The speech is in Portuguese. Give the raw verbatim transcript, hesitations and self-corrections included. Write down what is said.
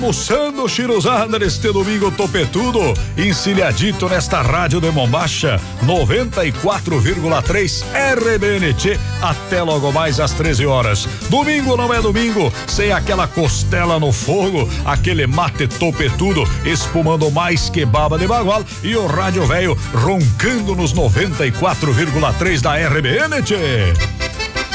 Almoçando chiruzada neste domingo topetudo, encilhadito nesta rádio de Mombacha, noventa e quatro vírgula três R B N T, até logo mais às treze horas. Domingo não é domingo sem aquela costela no fogo, aquele mate topetudo espumando mais que baba de bagual e o rádio velho roncando nos noventa e quatro vírgula três da R B N T.